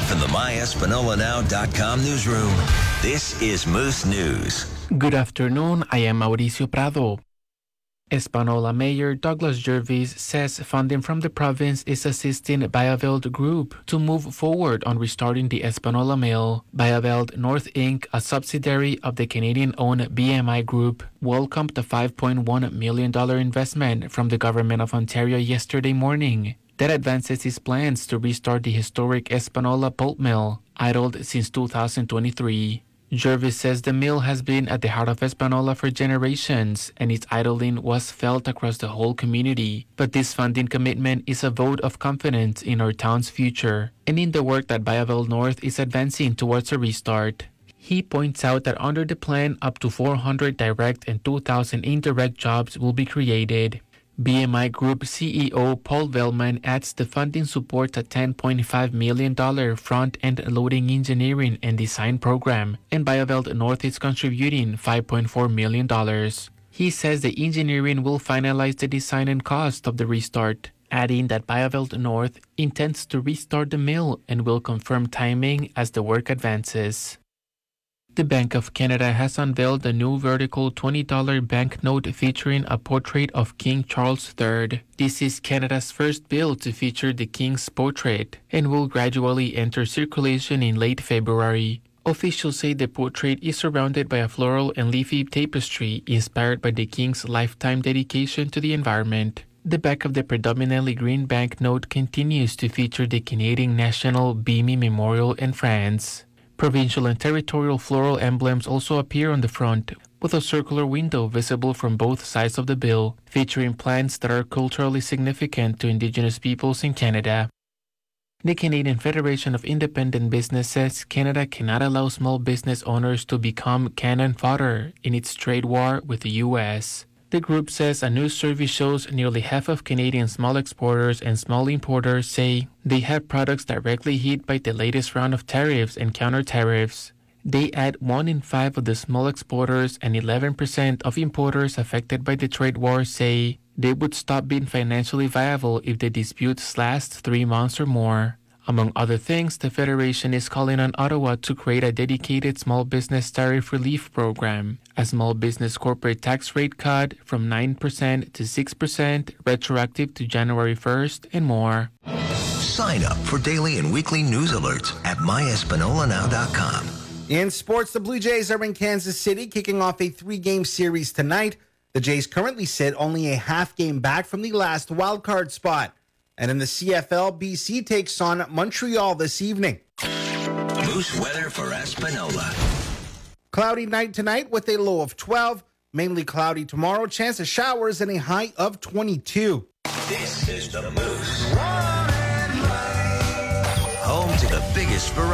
From the MyEspanolaNow.com newsroom, this is Moose News. Good afternoon, I am Mauricio Prado. Espanola Mayor Douglas Jervis says funding from the province is assisting Bayaveld Group to move forward on restarting the Espanola Mill. Bayaveld North Inc., a subsidiary of the Canadian-owned BMI Group, welcomed the $5.1 million investment from the Government of Ontario yesterday morning. That advances its plans to restart the historic Espanola pulp mill, idled since 2023. Jervis says the mill has been at the heart of Espanola for generations, and its idling was felt across the whole community. But this funding commitment is a vote of confidence in our town's future, and in the work that Bayaveld North is advancing towards a restart. He points out that under the plan, up to 400 direct and 2,000 indirect jobs will be created. BMI Group CEO Paul Vellman adds the funding supports a $10.5 million front-end loading engineering and design program, and Bayaveld North is contributing $5.4 million. He says the engineering will finalize the design and cost of the restart, adding that Bayaveld North intends to restart the mill and will confirm timing as the work advances. The Bank of Canada has unveiled a new vertical $20 banknote featuring a portrait of King Charles III. This is Canada's first bill to feature the King's portrait and will gradually enter circulation in late February. Officials say the portrait is surrounded by a floral and leafy tapestry inspired by the King's lifetime dedication to the environment. The back of the predominantly green banknote continues to feature the Canadian National Beamy Memorial in France. Provincial and territorial floral emblems also appear on the front, with a circular window visible from both sides of the bill, featuring plants that are culturally significant to Indigenous peoples in Canada. The Canadian Federation of Independent Business says Canada cannot allow small business owners to become cannon fodder in its trade war with the U.S. The group says a new survey shows nearly half of Canadian small exporters and small importers say they have products directly hit by the latest round of tariffs and counter-tariffs. They add 1 in 5 of the small exporters and 11% of importers affected by the trade war say they would stop being financially viable if the disputes last 3 months or more. Among other things, the Federation is calling on Ottawa to create a dedicated small business tariff relief program, a small business corporate tax rate cut from 9% to 6%, retroactive to January 1st, and more. Sign up for daily and weekly news alerts at MyEspanolaNow.com. In sports, the Blue Jays are in Kansas City, kicking off a 3-game series tonight. The Jays currently sit only a half game back from the last wildcard spot. And in the CFL, BC takes on Montreal this evening. Moose weather for Espanola. Cloudy night tonight with a low of 12. Mainly cloudy tomorrow. Chance of showers and a high of 22. This is the Moose. Home to the biggest variety.